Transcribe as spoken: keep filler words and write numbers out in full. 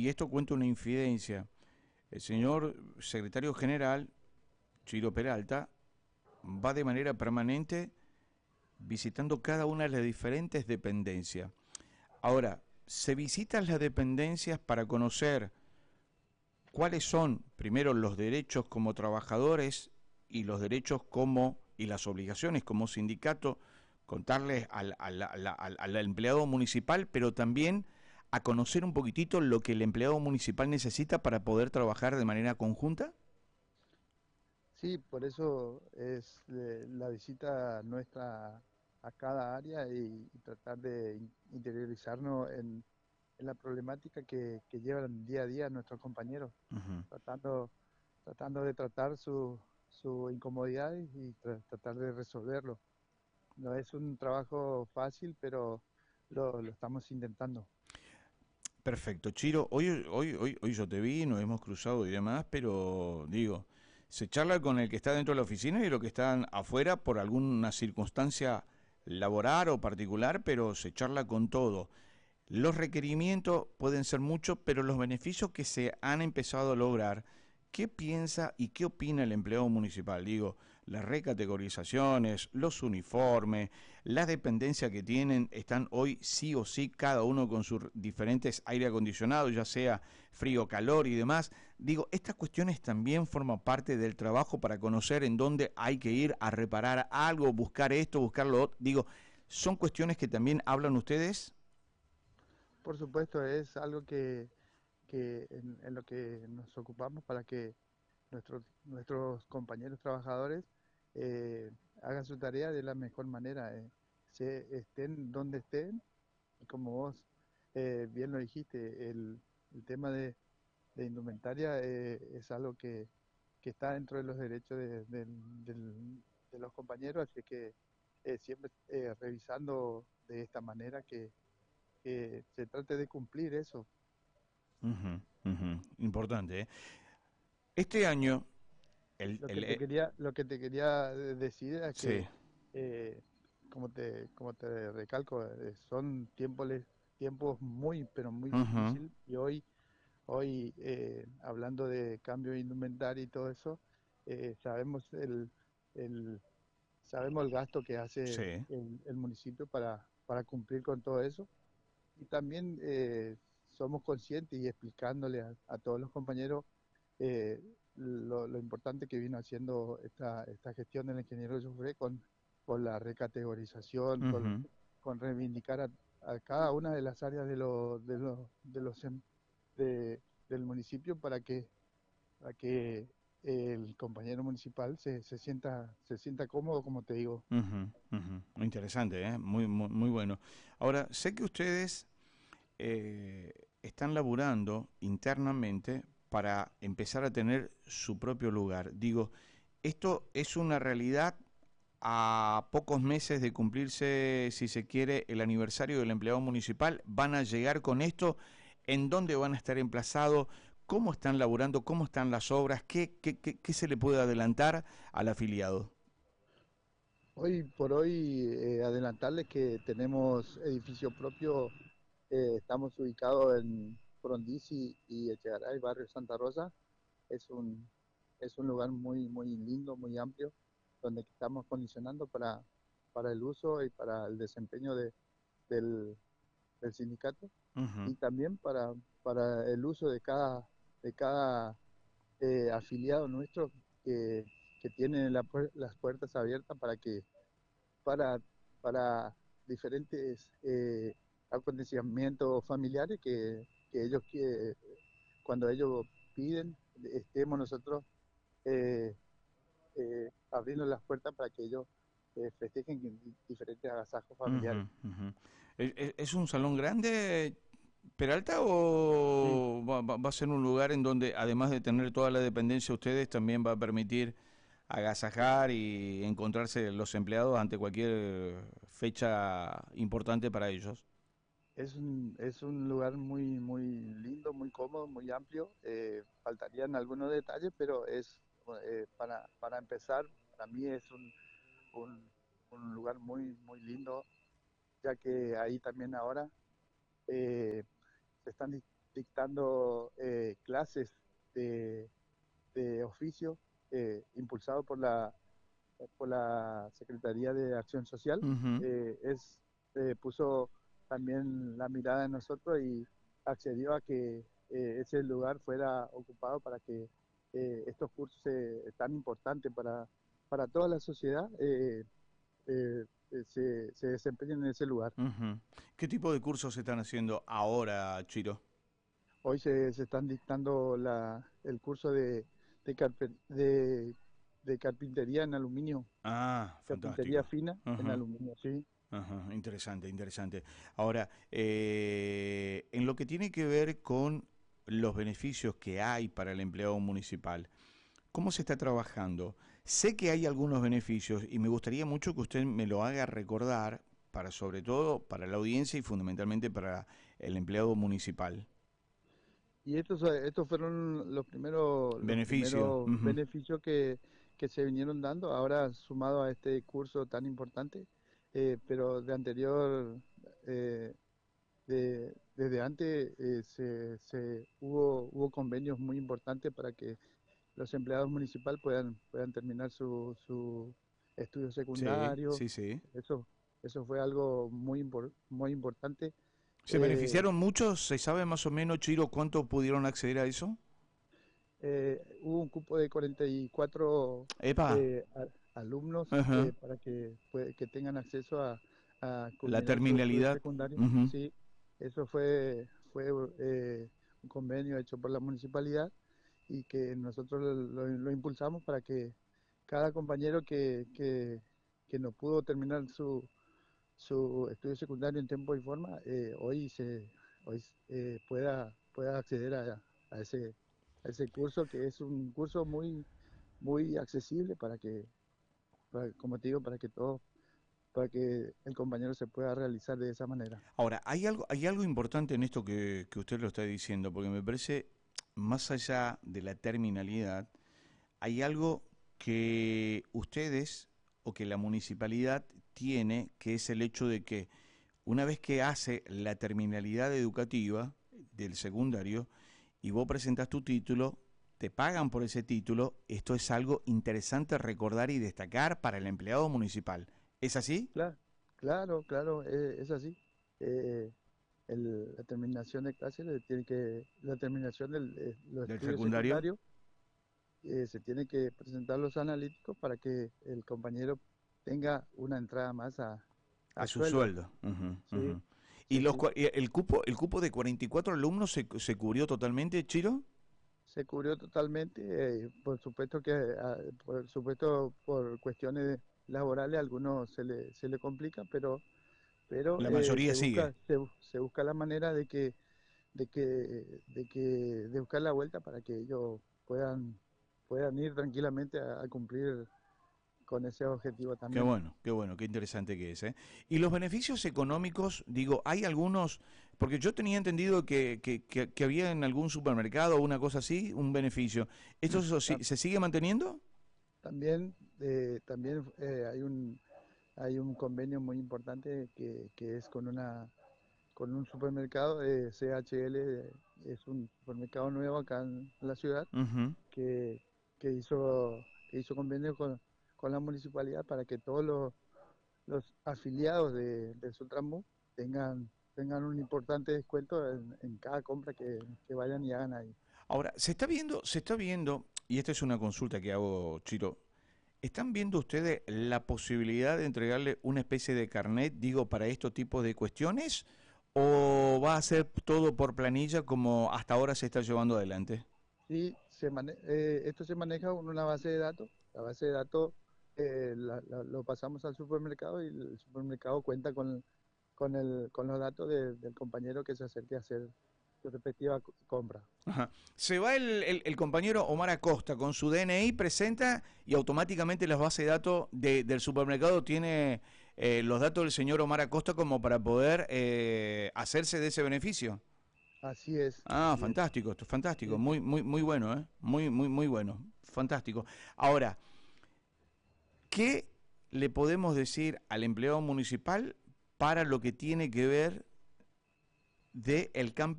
y esto cuenta una infidencia. El señor secretario general, Chiro Peralta, va de manera permanente visitando cada una de las diferentes dependencias. Ahora, se visitan las dependencias para conocer cuáles son, primero, los derechos como trabajadores y los derechos como y las obligaciones como sindicato, contarles al, al, al, al, al empleado municipal, pero también a conocer un poquitito lo que el empleado municipal necesita para poder trabajar de manera conjunta. Sí, por eso es eh, la visita nuestra a cada área y, y tratar de in- interiorizarnos en, en la problemática que, que llevan día a día nuestros compañeros, Uh-huh. tratando, tratando de tratar su, su incomodidad y tra- tratar de resolverlo. No es un trabajo fácil, pero lo, lo estamos intentando. Perfecto, Chiro, hoy, hoy, hoy, hoy yo te vi, nos hemos cruzado y demás, pero digo, se charla con el que está dentro de la oficina y los que están afuera por alguna circunstancia laboral o particular, pero se charla con todo. Los requerimientos pueden ser muchos, pero los beneficios que se han empezado a lograr, ¿qué piensa y qué opina el empleado municipal? Digo, las recategorizaciones, los uniformes, las dependencias que tienen, están hoy sí o sí, cada uno con sus diferentes aire acondicionado, ya sea frío, calor y demás. Digo, estas cuestiones también forman parte del trabajo para conocer en dónde hay que ir a reparar algo, buscar esto, buscar lo otro. Digo, ¿son cuestiones que también hablan ustedes? Por supuesto, es algo que, que en, en lo que nos ocupamos para que nuestros, nuestros compañeros trabajadores eh, hagan su tarea de la mejor manera, eh, se estén donde estén, y como vos eh, bien lo dijiste, el, el tema de, de indumentaria eh, es algo que, que está dentro de los derechos de, del- del- de los compañeros, así que eh, siempre eh, revisando de esta manera que, que se trate de cumplir eso. Uh-huh, uh-huh. Importante, ¿eh? Este año, el, Lo que el, te eh, quería, lo que te quería eh, decir es sí, que, eh, como te, como te recalco, eh, son tiempos, le- tiempos muy, pero muy uh-huh, difíciles. Y hoy, hoy eh, hablando de cambio de indumentaria y todo eso, eh, sabemos el, el, sabemos el gasto que hace sí, el, el municipio para, para cumplir con todo eso. Y también eh, somos conscientes y explicándole a, a todos los compañeros eh, lo, lo importante que vino haciendo esta, esta gestión del ingeniero Jufré con, con la recategorización, con, uh-huh, con reivindicar a, a cada una de las áreas de, lo, de, lo- de los em- de- del municipio para que, para que el compañero municipal se, se sienta, se sienta cómodo, como te digo. uh-huh, uh-huh. Muy interesante, ¿eh? Muy, muy, muy bueno. Ahora, sé que ustedes eh, están laburando internamente para empezar a tener su propio lugar. Digo, esto es una realidad a pocos meses de cumplirse, si se quiere, el aniversario del empleado municipal. ¿Van a llegar con esto? ¿En dónde van a estar emplazados? ¿Cómo están laburando? ¿Cómo están las obras? ¿Qué, qué, qué, qué se le puede adelantar al afiliado? Hoy por hoy, eh, adelantarles que tenemos edificio propio. Eh, estamos ubicados en Frondizi y Echegaray, barrio Santa Rosa. Es un, es un lugar muy, muy lindo, muy amplio, donde estamos condicionando para, para el uso y para el desempeño de, del, del sindicato, Uh-huh. y también para, para el uso de cada, de cada eh, afiliado nuestro que, que tiene la puer- las puertas abiertas para que para, para diferentes eh, acontecimientos familiares que, que ellos que cuando ellos piden estemos nosotros eh, eh, abriendo las puertas para que ellos eh, festejen diferentes agasajos familiares. Uh-huh, uh-huh. ¿Es, es- es un salón grande, Peralta, Sí, o va, va- va a ser un lugar en donde, además de tener toda la dependencia, ustedes también va a permitir agasajar y encontrarse los empleados ante cualquier fecha importante para ellos? es un, es un lugar muy, muy lindo, muy cómodo, muy amplio. Eh, faltarían algunos detalles, pero es eh, para, para empezar, para mí es un, un, un lugar muy, muy lindo, ya que ahí también ahora eh, se están dictando eh, clases de, de oficio eh, impulsado por la, por la Secretaría de Acción Social. Ujú. Eh, es, eh, puso también la mirada en nosotros y accedió a que eh, ese lugar fuera ocupado para que eh, estos cursos eh, tan importantes para, para toda la sociedad eh, eh, eh, se, se desempeñen en ese lugar. Ujú. ¿Qué tipo de cursos se están haciendo ahora, Chiro? Hoy se, se están dictando la, el curso de, de, carpe- de- de carpintería en aluminio, Ah, carpintería fantástico. fina en Ajá, aluminio, sí. ajá, interesante, interesante. Ahora, eh, en lo que tiene que ver con los beneficios que hay para el empleado municipal, ¿cómo se está trabajando? Sé que hay algunos beneficios y me gustaría mucho que usted me lo haga recordar para, sobre todo, para la audiencia y fundamentalmente para el empleado municipal. Y estos, so- estos fueron los primeros, los Beneficios. primeros Ujú. beneficios que, que se vinieron dando, ahora sumado a este curso tan importante, eh, pero de anterior, eh, de- desde antes eh, se, se- hubo, hubo convenios muy importantes para que los empleados municipales puedan, puedan terminar su, su estudio Sí, secundario. sí, sí. Eso, eso fue algo muy, impor- muy importante. ¿Se Eh, beneficiaron muchos? ¿Se sabe más o menos, Chiro, cuánto pudieron acceder a eso? eh, Hubo un cupo de cuarenta y cuatro Epa, eh, a- alumnos ajá. eh, para que, pue- que tengan acceso a, a La culminar su estudio terminalidad. secundario. Ujú. Sí, eso fue, fue eh, un convenio hecho por la municipalidad y que nosotros lo, lo- lo impulsamos para que cada compañero que, que, que no pudo terminar su, su estudio secundario en tiempo y forma, eh, hoy se hoy eh, pueda, pueda acceder a, a ese, a ese curso, que es un curso muy, muy accesible para que, para- como te digo, para que todo, para que el compañero se pueda realizar de esa manera. Ahora, hay algo, hay algo importante en esto que, que usted lo está diciendo, porque me parece, más allá de la terminalidad, hay algo que ustedes o que la municipalidad tiene, que es el hecho de que una vez que hace la terminalidad educativa del secundario y vos presentás tu título, te pagan por ese título. Esto es algo interesante recordar y destacar para el empleado municipal. ¿Es así? Claro, claro, claro, eh, es así. Eh, el- la terminación de clase le tiene que, la terminación de los Del estudios secundario secundarios, eh, se tiene que presentar los analíticos para que el compañero tenga una entrada más a, a a su sueldo. sueldo. Ujú, Sí, ujú. ¿Y sí, los, sí. cua- y el cupo el cupo de cuarenta y cuatro alumnos se, se cubrió totalmente, Chiro? Se cubrió totalmente. Eh, por supuesto que, ah, por supuesto, por cuestiones laborales, a algunos se le, se le complica, pero, pero La eh, mayoría se sigue. busca, se, bu- se busca la manera de que, de que, de que, de buscar la vuelta para que ellos puedan, puedan ir tranquilamente a, a cumplir con ese objetivo Qué también. bueno, qué bueno, qué interesante que es, ¿eh? Y los beneficios económicos, digo, hay algunos, porque yo tenía entendido que, que, que- que había en algún supermercado o una cosa así, un beneficio. ¿Esto se, si- Ta- se sigue manteniendo? También, eh, también eh, hay un, hay un convenio muy importante que, que es con una con un supermercado, eh, C H L, eh, es un supermercado nuevo acá en la ciudad, Ujú. que, que hizo, que hizo convenio con, con la municipalidad para que todos los, los afiliados de, del Sutramú tengan, tengan un importante descuento en, en cada compra que, que vayan y hagan ahí. Ahora, se está viendo, se está viendo, y esta es una consulta que hago, Chiro, ¿están viendo ustedes la posibilidad de entregarle una especie de carnet, digo, para estos tipos de cuestiones? ¿O va a ser todo por planilla como hasta ahora se está llevando adelante? Y se mane- eh, esto se maneja con una base de datos. La base de datos eh, la- la- lo pasamos al supermercado y el supermercado cuenta con, con, el, con los datos de- del compañero que se acerque a hacer su respectiva co- compra. Ajá. Se va el, el- el compañero Omar Acosta con su D N I, presenta y automáticamente las bases de datos de- del supermercado tiene eh, los datos del señor Omar Acosta como para poder eh, hacerse de ese beneficio. Así es, Ah, así es. fantástico, esto es fantástico, Sí. muy, muy, muy bueno, ¿eh? Muy, muy, muy bueno, fantástico. Ahora, ¿qué le podemos decir al empleado municipal para lo que tiene que ver del cambio